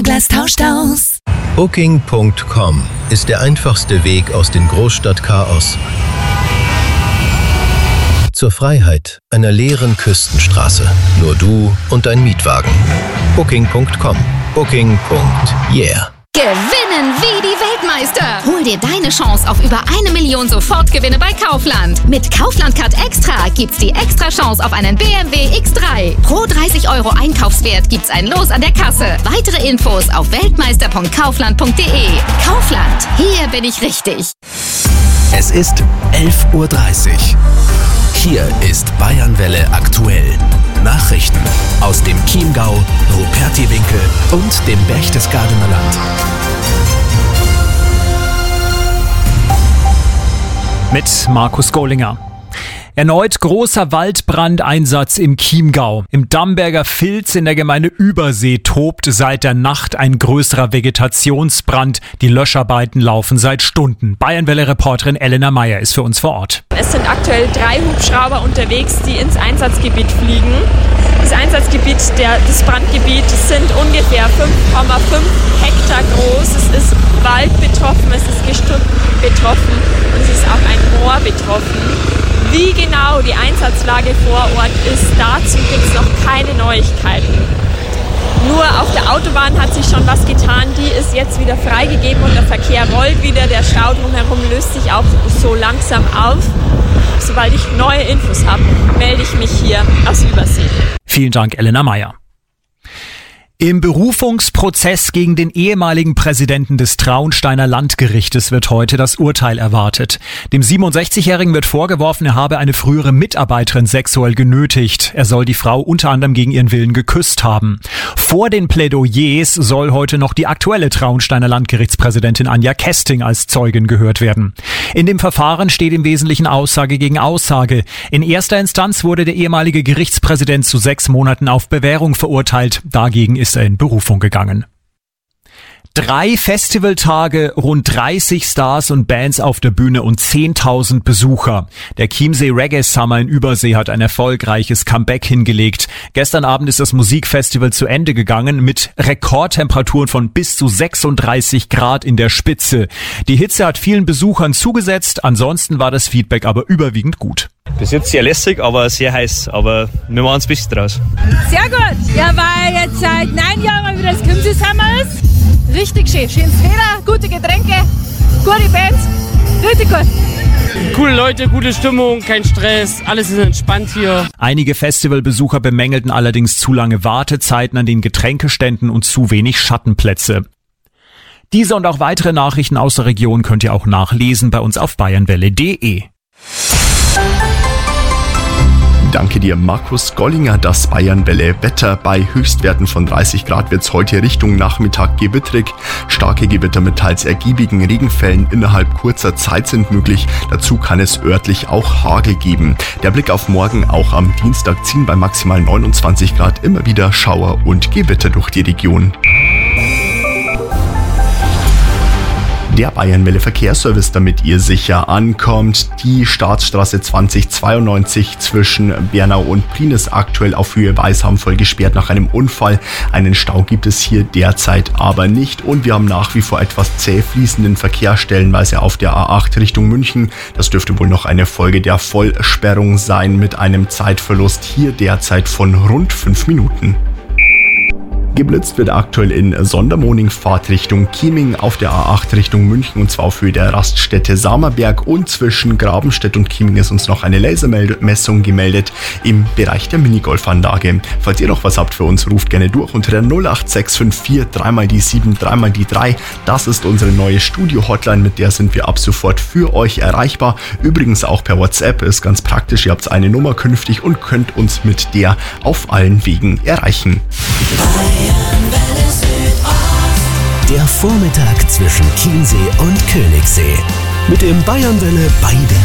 Fahrglas tauscht aus. Booking.com ist der einfachste Weg aus dem Großstadtchaos zur Freiheit einer leeren Küstenstraße. Nur du und dein Mietwagen. Booking.com. Booking.yeah. Gewinnen wie die Weltmeister. Hol dir deine Chance auf über 1 Million Sofortgewinne bei Kaufland. Mit Kaufland Card Extra gibt's die extra Chance auf einen BMW X3. Pro 30 € Einkaufswert gibt's ein Los an der Kasse. Weitere Infos auf weltmeister.kaufland.de. Kaufland, hier bin ich richtig. Es ist 11:30 Uhr. Hier ist Bayernwelle aktuell. Nachrichten aus dem Chiemgau, Rupertiwinkel und dem Berchtesgadener Land. Mit Markus Gollinger. Erneut großer Waldbrandeinsatz im Chiemgau. Im Damberger Vilz in der Gemeinde Übersee tobt seit der Nacht ein größerer Vegetationsbrand. Die Löscharbeiten laufen seit Stunden. Bayernwelle-Reporterin Elena Meyer ist für uns vor Ort. Es sind aktuell 3 Hubschrauber unterwegs, die ins Einsatzgebiet fliegen. Das Einsatzgebiet, das Brandgebiet, sind ungefähr 5,5 Hektar groß. Es ist Wald betroffen, es ist Gestrüpp betroffen und es ist auch ein Moor betroffen. Wie genau die Einsatzlage vor Ort ist, dazu gibt es noch keine Neuigkeiten. Nur auf der Autobahn hat sich schon was getan, die ist jetzt wieder freigegeben und der Verkehr rollt wieder. Der Stau drumherum löst sich auch so langsam auf. Sobald ich neue Infos habe, melde ich mich hier aus Übersee. Vielen Dank, Elena Meyer. Im Berufungsprozess gegen den ehemaligen Präsidenten des Traunsteiner Landgerichtes wird heute das Urteil erwartet. Dem 67-Jährigen wird vorgeworfen, er habe eine frühere Mitarbeiterin sexuell genötigt. Er soll die Frau unter anderem gegen ihren Willen geküsst haben. Vor den Plädoyers soll heute noch die aktuelle Traunsteiner Landgerichtspräsidentin Anja Kesting als Zeugin gehört werden. In dem Verfahren steht im Wesentlichen Aussage gegen Aussage. In erster Instanz wurde der ehemalige Gerichtspräsident zu 6 Monaten auf Bewährung verurteilt. Dagegen ist er in Berufung gegangen. 3 Festivaltage, rund 30 Stars und Bands auf der Bühne und 10.000 Besucher. Der Chiemsee Reggae Summer in Übersee hat ein erfolgreiches Comeback hingelegt. Gestern Abend ist das Musikfestival zu Ende gegangen mit Rekordtemperaturen von bis zu 36 Grad in der Spitze. Die Hitze hat vielen Besuchern zugesetzt, ansonsten war das Feedback aber überwiegend gut. Bis jetzt sehr lässig, aber sehr heiß, aber wir machen uns ein bisschen draus. Sehr gut, ja, weil jetzt seit 9 Jahren wieder das Chiemsee Summer ist. Richtig schön, schönes Wetter, gute Getränke, gute Bands, richtig gut. Coole Leute, gute Stimmung, kein Stress, alles ist entspannt hier. Einige Festivalbesucher bemängelten allerdings zu lange Wartezeiten an den Getränkeständen und zu wenig Schattenplätze. Diese und auch weitere Nachrichten aus der Region könnt ihr auch nachlesen bei uns auf bayernwelle.de. Danke dir, Markus Gollinger. Das Bayernwelle Wetter. Bei Höchstwerten von 30 Grad wird es heute Richtung Nachmittag gewitterig. Starke Gewitter mit teils ergiebigen Regenfällen innerhalb kurzer Zeit sind möglich. Dazu kann es örtlich auch Hagel geben. Der Blick auf morgen: auch am Dienstag ziehen bei maximal 29 Grad immer wieder Schauer und Gewitter durch die Region. Der Bayernwelle Verkehrsservice, damit ihr sicher ankommt. Die Staatsstraße 2092 zwischen Bernau und Prien ist aktuell auf Höhe Weisham voll gesperrt nach einem Unfall. Einen Stau gibt es hier derzeit aber nicht und wir haben nach wie vor etwas zäh fließenden Verkehr, stellenweise auf der A8 Richtung München. Das dürfte wohl noch eine Folge der Vollsperrung sein mit einem Zeitverlust hier derzeit von rund 5 Minuten. Geblitzt wird aktuell in Sondermoning Fahrtrichtung Chieming auf der A8 Richtung München und zwar auf Höhe der Raststätte Samerberg und zwischen Grabenstedt und Chieming ist uns noch eine Lasermessung gemeldet im Bereich der Minigolfanlage. Falls ihr noch was habt für uns, ruft gerne durch unter der 08654 3 die 7 3 die 3. Das ist unsere neue Studio-Hotline, mit der sind wir ab sofort für euch erreichbar. Übrigens auch per WhatsApp, ist ganz praktisch. Ihr habt eine Nummer künftig und könnt uns mit der auf allen Wegen erreichen. Der Vormittag zwischen Chiemsee und Königssee. Mit dem Bayernwelle Beide